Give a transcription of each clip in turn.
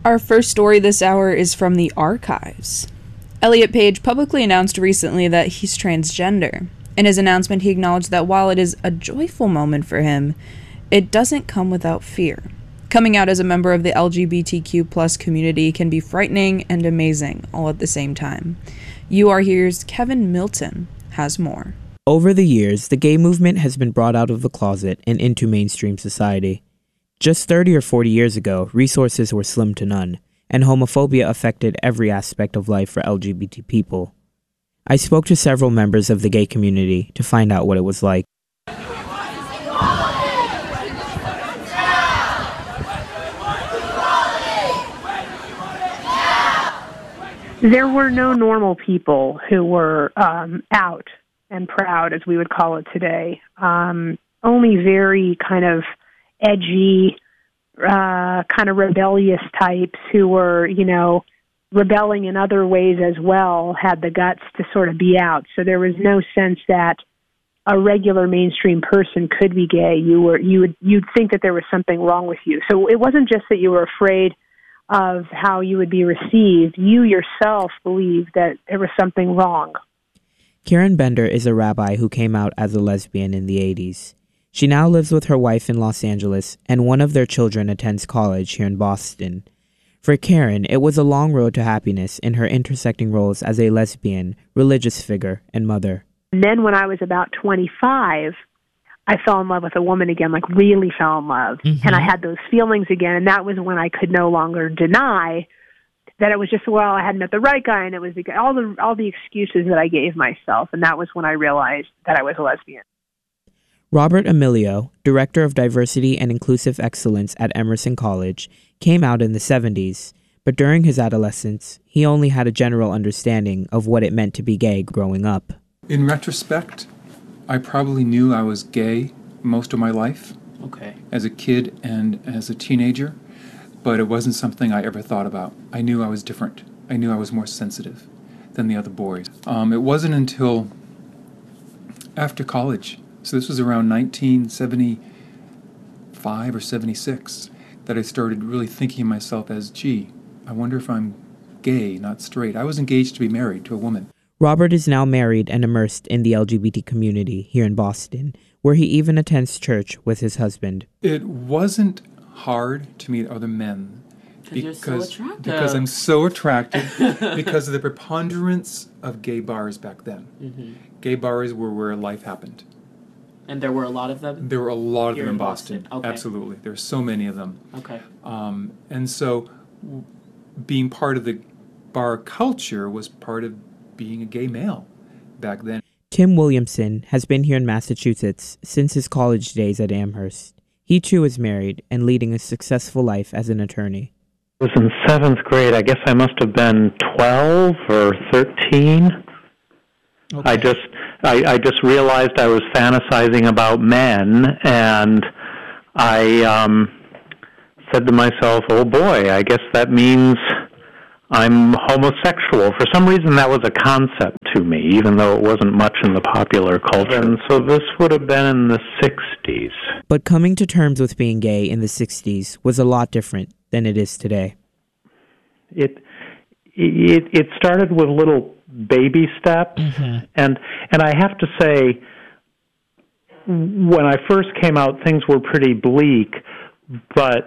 Our first story this hour is from the archives. Elliot Page publicly announced recently that he's transgender. In his announcement, he acknowledged that while it is a joyful moment for him, it doesn't come without fear. Coming out as a member of the LGBTQ plus community can be frightening and amazing all at the same time. UR Here's Kevin Milton has more. Over the years, the gay movement has been brought out of the closet and into mainstream society. Just 30 or 40 years ago, resources were slim to none, and homophobia affected every aspect of life for LGBT people. I spoke to several members of the gay community to find out what it was like. There were no normal people who were out and proud, as we would call it today. Only very kind of edgy, kind of rebellious types who were, rebelling in other ways as well, had the guts to sort of be out. So there was no sense that a regular mainstream person could be gay. You'd think that there was something wrong with you. So it wasn't just that you were afraid of how you would be received. You yourself believed that there was something wrong. Karen Bender is a rabbi who came out as a lesbian in the 80s. She now lives with her wife in Los Angeles, and one of their children attends college here in Boston. For Karen, it was a long road to happiness in her intersecting roles as a lesbian, religious figure, and mother. And then when I was about 25, I fell in love with a woman again, like really fell in love. Mm-hmm. And I had those feelings again, and that was when I could no longer deny that it was just, I hadn't met the right guy, and it was all the excuses that I gave myself, and that was when I realized that I was a lesbian. Robert Emilio, Director of Diversity and Inclusive Excellence at Emerson College, came out in the 70s, but during his adolescence, he only had a general understanding of what it meant to be gay growing up. In retrospect, I probably knew I was gay most of my life. Okay. As a kid and as a teenager, but it wasn't something I ever thought about. I knew I was different. I knew I was more sensitive than the other boys. It wasn't until after college, so this was around 1975 or 76, that I started really thinking of myself as, I wonder if I'm gay, not straight. I was engaged to be married to a woman. Robert is now married and immersed in the LGBT community here in Boston, where he even attends church with his husband. It wasn't hard to meet other men because I'm so attractive because of the preponderance of gay bars back then. Mm-hmm. Gay bars were where life happened. And there were a lot of them? There were a lot of Here them in in Boston. Okay. Absolutely. There were so many of them. Okay. And so being part of the bar culture was part of being a gay male back then. Tim Williamson has been here in Massachusetts since his college days at Amherst. He too is married and leading a successful life as an attorney. I was in 7th grade. I guess I must have been 12 or 13. Okay. I just realized I was fantasizing about men, and I said to myself, oh boy, I guess that means I'm homosexual. For some reason that was a concept to me, even though it wasn't much in the popular culture. And so this would have been in the 60s. But coming to terms with being gay in the 60s was a lot different than it is today. It started with little baby steps, mm-hmm. and I have to say, when I first came out, things were pretty bleak, but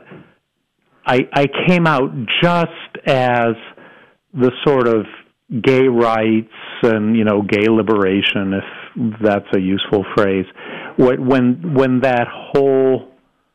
I came out just as the sort of gay rights and, gay liberation, if that's a useful phrase, when that whole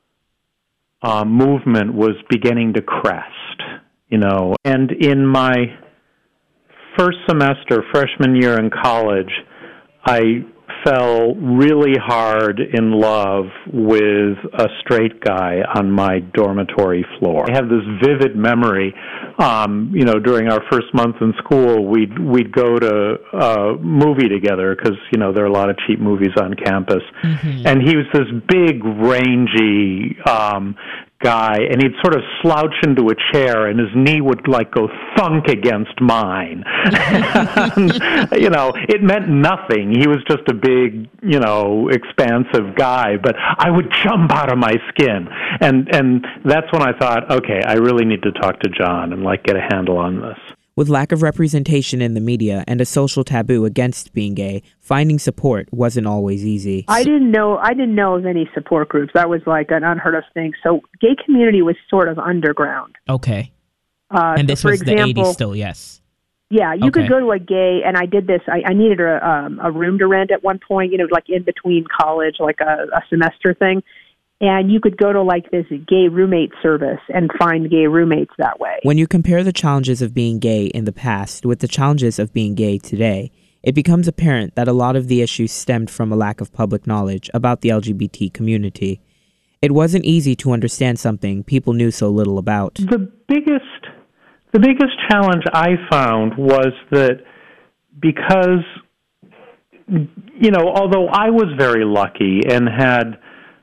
movement was beginning to crest, and in my first semester, freshman year in college, I fell really hard in love with a straight guy on my dormitory floor. I have this vivid memory, during our first month in school, we'd go to a movie together because, there are a lot of cheap movies on campus. Mm-hmm. And he was this big, rangy guy, and he'd sort of slouch into a chair, and his knee would like go thunk against mine. And, it meant nothing. He was just a big, expansive guy, but I would jump out of my skin. And that's when I thought, okay, I really need to talk to John and get a handle on this. With lack of representation in the media and a social taboo against being gay, finding support wasn't always easy. I didn't know of any support groups. That was like an unheard of thing. So gay community was sort of underground. Okay. And this was the 80s still, yes. Yeah, you could go to a gay, and I did this. I needed a room to rent at one point, in between college, like a semester thing. And you could go to this gay roommate service and find gay roommates that way. When you compare the challenges of being gay in the past with the challenges of being gay today, it becomes apparent that a lot of the issues stemmed from a lack of public knowledge about the LGBT community. It wasn't easy to understand something people knew so little about. The biggest challenge I found was that because, although I was very lucky and had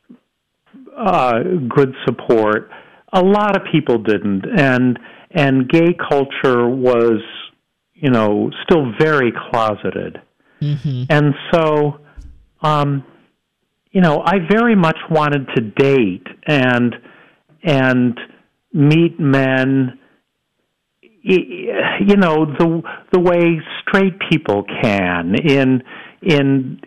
good support, a lot of people didn't, and gay culture was, still very closeted, and so, I very much wanted to date and meet men, the way straight people can in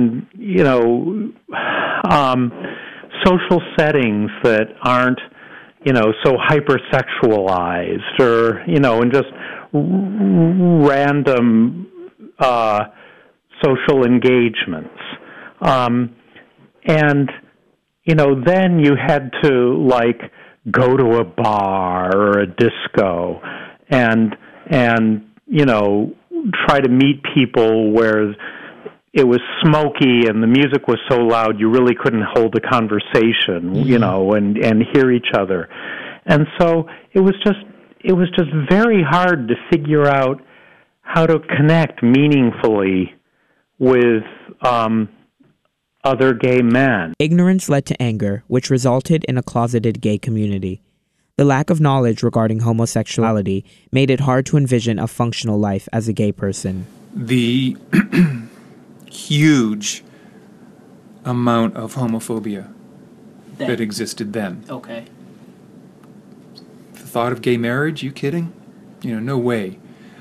social settings that aren't, so hypersexualized or, and just random social engagements. Then you had to, go to a bar or a disco and try to meet people where it was smoky and the music was so loud you really couldn't hold a conversation, and hear each other. And so it was just very hard to figure out how to connect meaningfully with other gay men. Ignorance led to anger, which resulted in a closeted gay community. The lack of knowledge regarding homosexuality made it hard to envision a functional life as a gay person. The huge amount of homophobia that existed then. Okay. The thought of gay marriage, you kidding? No way.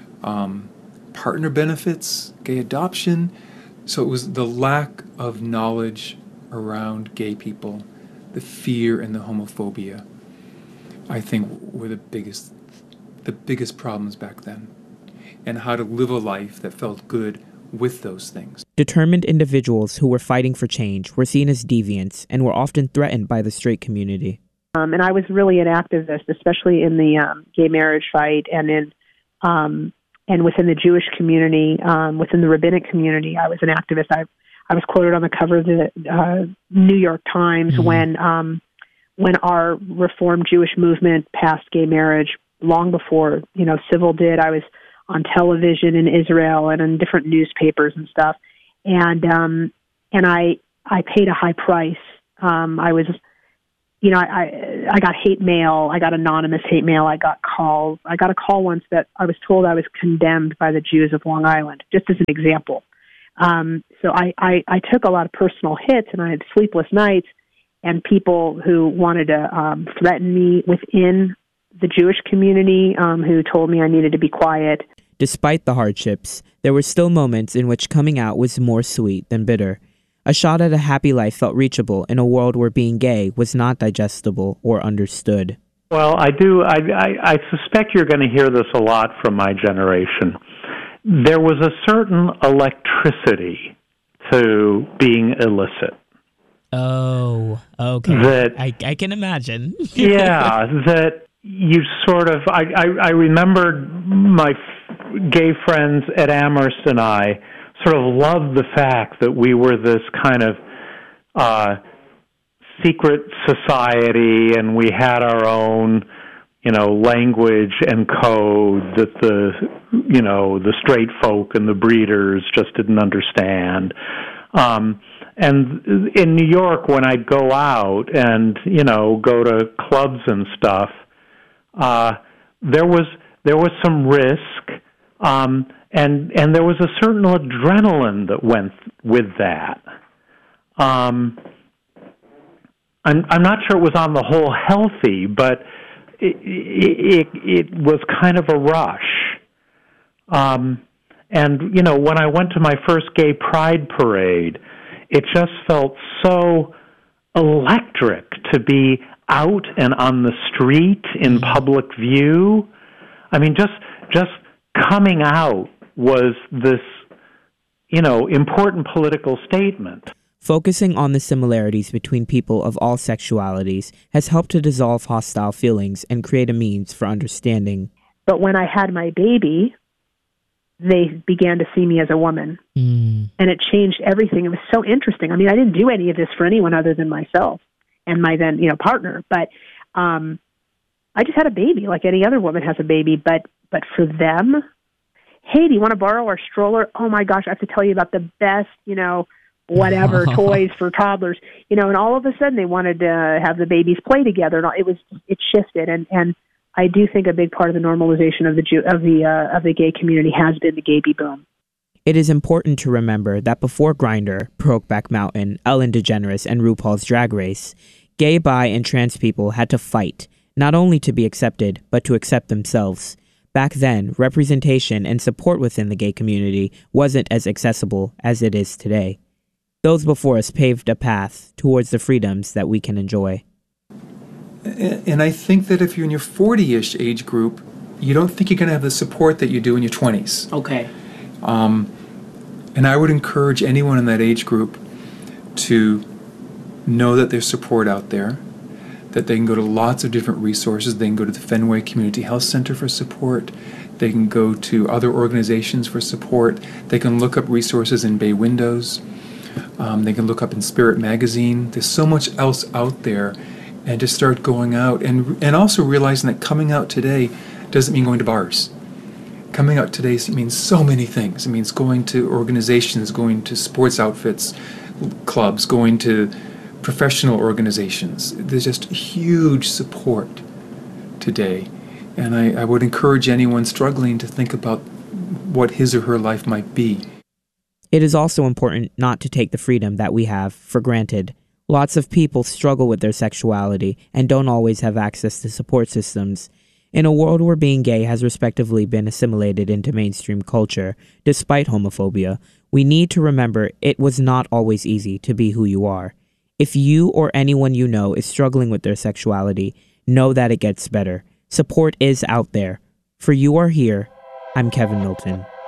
Partner benefits, gay adoption. So it was the lack of knowledge around gay people, the fear and the homophobia, I think were the biggest problems back then. And how to live a life that felt good with those things. Determined individuals who were fighting for change were seen as deviants and were often threatened by the straight community. And I was really an activist, especially in the gay marriage fight and and within the Jewish community, within the rabbinic community. I was an activist. I was quoted on the cover of the New York Times when our Reform Jewish movement passed gay marriage long before, Civil did. I was on television in Israel and in different newspapers and stuff. And I paid a high price. I was, I got hate mail. I got anonymous hate mail. I got calls. I got a call once that I was told I was condemned by the Jews of Long Island, just as an example. So I took a lot of personal hits, and I had sleepless nights, and people who wanted to threaten me within the Jewish community who told me I needed to be quiet. Despite the hardships, there were still moments in which coming out was more sweet than bitter. A shot at a happy life felt reachable in a world where being gay was not digestible or understood. Well, I suspect you're going to hear this a lot from my generation. There was a certain electricity to being illicit. Oh, okay. That, I can imagine. Yeah, that you sort of... I remembered my gay friends at Amherst and I sort of loved the fact that we were this kind of secret society, and we had our own, language and code that the straight folk and the breeders just didn't understand. And in New York, when I'd go out and, go to clubs and stuff, there was some risk, and there was a certain adrenaline that went with that. I'm not sure it was on the whole healthy, but it was kind of a rush. And when I went to my first gay pride parade, it just felt so electric to be out and on the street in public view. I mean, just coming out was this, important political statement. Focusing on the similarities between people of all sexualities has helped to dissolve hostile feelings and create a means for understanding. But when I had my baby, they began to see me as a woman. And it changed everything. It was so interesting. I mean, I didn't do any of this for anyone other than myself and my then, partner. But I just had a baby like any other woman has a baby. But for them, hey, do you want to borrow our stroller? Oh, my gosh, I have to tell you about the best, whatever toys for toddlers, and all of a sudden they wanted to have the babies play together. And it shifted. And I do think a big part of the normalization of the gay community has been the baby boom. It is important to remember that before Grindr, Brokeback Mountain, Ellen DeGeneres, and RuPaul's Drag Race, gay, bi, and trans people had to fight, not only to be accepted, but to accept themselves. Back then, representation and support within the gay community wasn't as accessible as it is today. Those before us paved a path towards the freedoms that we can enjoy. And I think that if you're in your 40-ish age group, you don't think you're going to have the support that you do in your 20s. Okay. And I would encourage anyone in that age group to know that there's support out there, that they can go to lots of different resources. They can go to the Fenway Community Health Center for support. They can go to other organizations for support. They can look up resources in Bay Windows. They can look up in Spirit Magazine. There's so much else out there. And to start going out and also realizing that coming out today doesn't mean going to bars. Coming out today means so many things. It means going to organizations, going to sports outfits, clubs, going to professional organizations. There's just huge support today. And I would encourage anyone struggling to think about what his or her life might be. It is also important not to take the freedom that we have for granted. Lots of people struggle with their sexuality and don't always have access to support systems. In a world where being gay has respectively been assimilated into mainstream culture, despite homophobia, we need to remember it was not always easy to be who you are. If you or anyone you know is struggling with their sexuality, know that it gets better. Support is out there. For You Are Here, I'm Kevin Milton.